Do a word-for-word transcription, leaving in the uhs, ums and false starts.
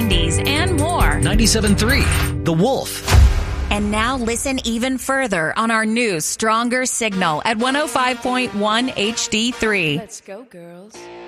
nineties, and more. ninety-seven point three The Wolf. And now listen even further on our new, stronger signal at one oh five point one H D three. Let's go, girls.